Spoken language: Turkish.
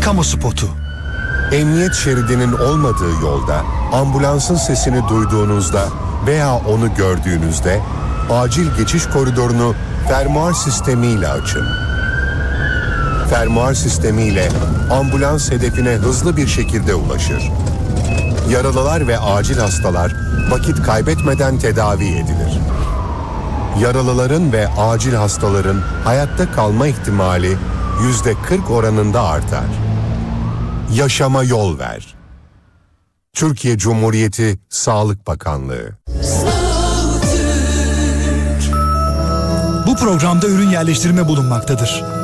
Kamu spotu. Emniyet şeridinin olmadığı yolda ambulansın sesini duyduğunuzda veya onu gördüğünüzde acil geçiş koridorunu fermuar sistemiyle açın. Fermuar sistemiyle ambulans hedefine hızlı bir şekilde ulaşır. Yaralılar ve acil hastalar vakit kaybetmeden tedavi edilir. Yaralıların ve acil hastaların hayatta kalma ihtimali %40 oranında artar. Yaşama yol ver. Türkiye Cumhuriyeti Sağlık Bakanlığı. Bu programda ürün yerleştirme bulunmaktadır.